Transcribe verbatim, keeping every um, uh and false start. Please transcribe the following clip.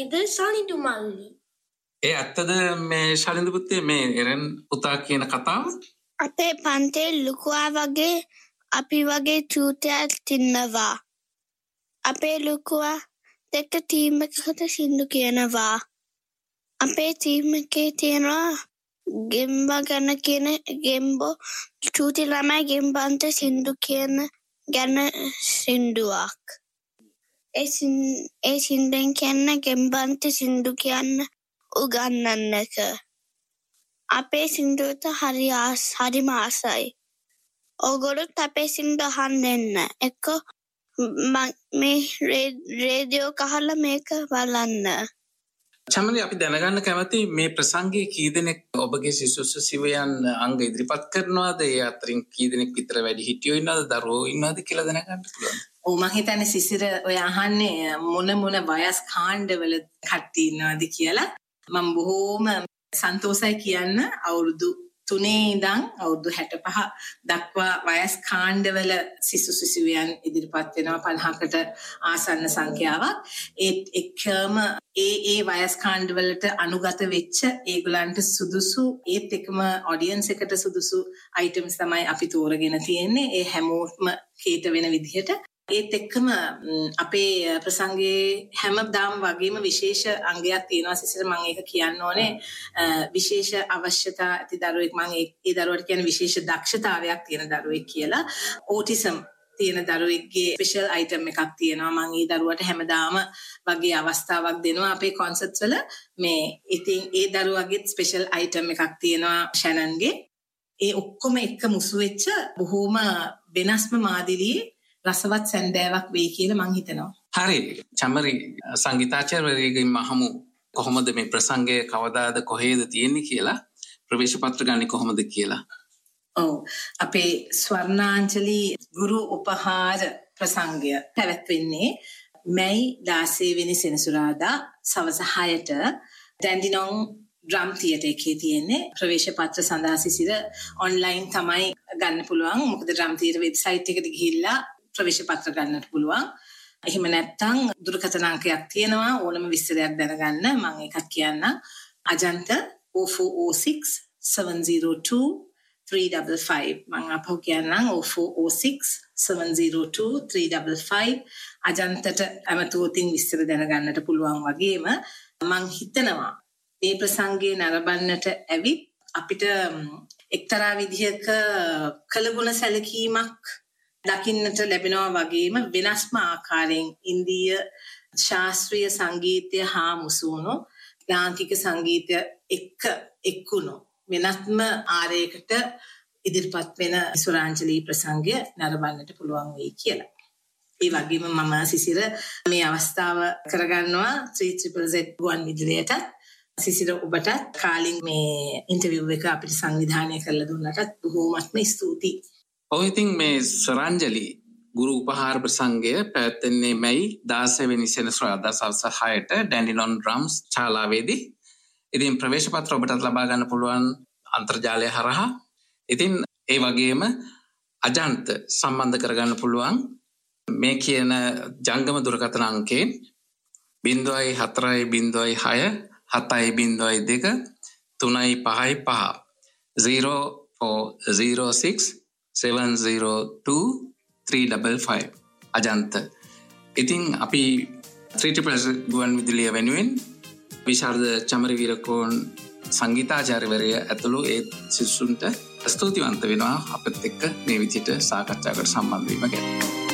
නේද ශලින්දු මල්ලි? ඒ ඇත්තද මේ ශලින්දු පුතේ මේ එරන් පුතා කියන කතාව? අපේ පන්තියේ ලුකුවා වගේ අපි වගේ චූටයක් ඉන්නවා. අපේ ලුකුවා දෙක ටීම් එකකට සින්දු කියනවා. අපේ ටීම් එකේ තියෙනවා ගෙම්බා ගැන කියන ගෙම්බෝ චූටි ළමයි ගෙම්බන්ට සින්දු කියන ගැන සින්දුවක්. ඒ සින්දුවෙන් කියන්න ගෙම්බන්ට සින්දු කියන්න උගන්වන්න එක. අපේ සින්දුවට හරි ආස හරි ආසයි. ඕගොල්ලොත් අපේ සින්දු අහන්න එන්න. එක්ක මේ රේඩියෝ කහලා මේක බලන්න. චමලි අපි දැනගන්න කැමති මේ ප්‍රසංගයේ කී දෙනෙක් ඔබගේ සිසු සිසුවියන් අංග ඉදිරිපත් කරනවාද? ඒ අතරින් කී දෙනෙක් විතර වැඩි හිටියෝ ඉන්නවද දරුවෝ ඉන්නවද කියලා දැනගන්න පුළුවන්. ඔව් මම හිතන්නේ සිසිර ඔය අහන්නේ මොන මොන වයස් කාණ්ඩවල කට්ටිය ඉන්නවද කියලා. මම බොහෝම සන්තෝෂයි කියන්න අවුරුදු තුනේ ඉඳන් අවුරුදු හැටපහ දක්වා වයස් කාණ්ඩවල සිසු සිසුවියන් ඉදිරිපත් වෙනවා පනහකට ආසන්න සංඛ්‍යාවක්. ඒත් එක්කම ඒ ඒ වයස් කාණ්ඩවලට අනුගත වෙච්ච ඒගොල්ලන්ට සුදුසු ඒත් එකම ඔඩියන්ස් එකට සුදුසු අයිටම්ස් තමයි අපි තෝරගෙන තියෙන්නේ. ඒ හැමෝටම කේට වෙන විදිහට. ඒත් එක්කම අපේ ප්‍රසංගයේ හැමදාම වගේම විශේෂ අංගයක් තියෙනවා සිසිර. මම ඒක කියන්න ඕනේ. විශේෂ අවශ්‍යතා ඇති දරුවෙක්, මම ඒ දරුවට කියන විශේෂ දක්ෂතාවයක් තියෙන දරුවෙක් කියලා. ඕටිසම් තියෙන දරුවෙක්ගේ ස්පෙෂල් අයිටම් එකක් තියෙනවා. මම ඒ දරුවට හැමදාම වගේ අවස්ථාවක් දෙනවා අපේ කොන්සර්ට්ස් වල. මේ ඉතින් ඒ දරුවගේ ස්පෙෂල් අයිටම් එකක් තියෙනවා ෂැනන්ගේ. ඒ ඔක්කොම එක්ක මුසු වෙච්ච බොහොම වෙනස්ම මාදිලියේ රසවත් සැන්දෑවක් වෙයි කියලා මං හිතනවා. හරි. චමරි සංගීතාචාර්යවරයෙක්ගෙන් අහමු කොහොමද මේ ප්‍රසංගය කවදාද කොහේද තියෙන්නේ කියලා, ප්‍රවේශ පත්‍ර ගන්නේ කොහොමද කියලා. ඔව්. අපේ ස්වර්ණාංජලි ගුරු උපහාර ප්‍රසංගය පැවැත්වෙන්නේ මැයි දාසය වෙනි සෙනසුරාදා සවස හයට ඩැන්ඩිනොන් ඩ්‍රම් තියටර් එකේ තියෙන්නේ. ප්‍රවේශ පත්‍ර සඳහා සිසිර ඔන්ලයින් තමයි ගන්න පුළුවන්. මොකද ඩ්‍රම් තියටර් වෙබ්සයිට් එකට ගිහිල්ලා ප්‍රවේශ පත්‍ර ගන්නට පුළුවන්. එහෙම නැත්නම් දුරකථන අංකයක් තියෙනවා ඕනම විස්තරයක් දැනගන්න. මම එකක් කියන්නම්. Ajantha oh four oh six seven oh two three five five. මම අපහු කියන්නම් oh four oh six seven oh two three five five. අජන්තට අමතෝතින් විස්තර දැනගන්නට පුළුවන් වගේම මම හිතනවා මේ ප්‍රසංගයේ නරඹන්නට ඇවිත් අපිට එක්තරා විදිහක කලගුණ සැලකීමක් දකින්නට ලැබෙනවා වගේම වෙනස්ම ආකාරයෙන් ඉන්දීය ශාස්ත්‍රීය සංගීතය හා මුසුණු ලාංකික සංගීතය එක්ක එක්කුණු වෙනස්ම ආරයකට ඉදිරිපත් වෙන සුරාංජලි ප්‍රසංගය නරඹන්නට පුළුවන් වෙයි කියලා. ඒ වගේම මම සිසිර මේ අවස්ථාව කරගන්නවා three Z Z ගුවන් විදුලියට. සිසිර ඔබට කාලින් මේ ඉන්ටර්විව් එක අපිට සංවිධානය කරලා දුන්නටත් බොහෝමත්ම ස්තුතියි. ඔව් ඉතින් මේ සරංජලි ගුරු උපහාර ප්‍රසංගය පැවැත්වෙන්නේ මැයි දාසය වෙනි සෙනසුරාදා සවස හයට ඩැන්ඩිනොන් ඩ්‍රම්ස් ශාලාවේදී. ඉතින් ප්‍රවේශ පත්‍ර ඔබටත් ලබා ගන්න පුළුවන් අන්තර්ජාලය හරහා. ඉතින් ඒ වගේම අජන්ත සම්බන්ධ කරගන්න පුළුවන් මේ කියන ජංගම දුරකථන අංකයෙන් බිංදුවයි හතරයි බිංදුවයි හය හතයි බිංදුවයි දෙක තුනයි පහයි පහ zero four zero six seven zero two three five five Ajantha. ඉතින් අපි three Z Z ගුවන් විදුලිය වෙනුවෙන් විශාරද චමරවීරකෝන් සංගීතාචාර්යවරය ඇතුළු ඒ සිසුන්ට ස්තුතිවන්ත වෙනවා අපත් එක්ක මේ විදිහට සාකච්ඡාවකට සම්බන්ධ වීම ගැන.